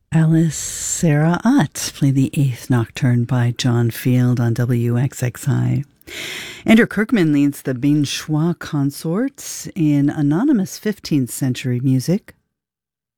Alice Sarah Ott played the Eighth Nocturne by John Field on WXXI. Andrew Kirkman leads the Bing Schwa Consorts in anonymous 15th century music.